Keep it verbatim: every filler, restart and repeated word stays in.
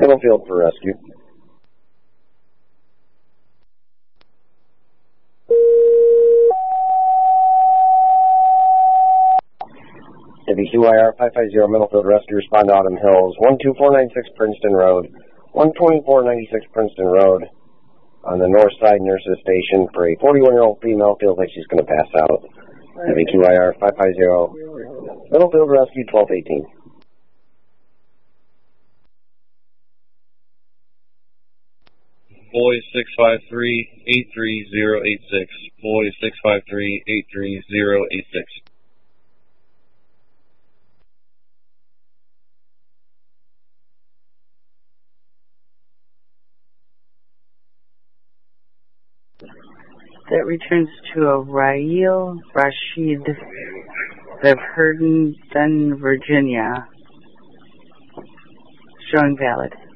Middlefield for rescue. W Q I R five five zero Middlefield Rescue, respond to Autumn Hills, one two four nine six Princeton Road, one twenty-four ninety-six Princeton Road, on the north side nurses station for a forty-one-year-old female, feels like she's going to pass out. W Q I R five five zero Middlefield Rescue, twelve eighteen. Boy six five three, eight three zero eight six. Boy six five three, eight three zero eight six. That returns to a Rail Rashid of Herndon, Virginia. Showing valid.